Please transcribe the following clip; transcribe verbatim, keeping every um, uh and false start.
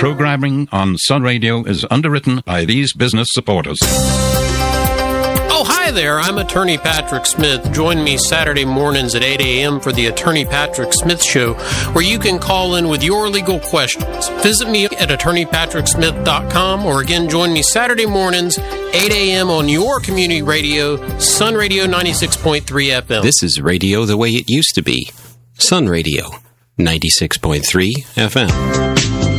Programming on Sun Radio is underwritten by these business supporters. Oh, hi there. I'm Attorney Patrick Smith. Join me Saturday mornings at eight a.m. for the Attorney Patrick Smith Show, where you can call in with your legal questions. Visit me at attorney patrick smith dot com, or again, join me Saturday mornings, eight a.m. on your community radio, Sun Radio ninety-six point three F M. This is radio the way it used to be. Sun Radio, ninety-six point three F M.